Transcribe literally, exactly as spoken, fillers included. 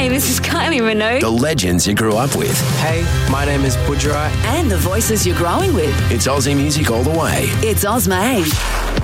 Hey, this is Kylie Minogue. The legends you grew up with. Hey, my name is Budrai. And the voices you're growing with. It's Aussie music all the way. It's Ozma eight.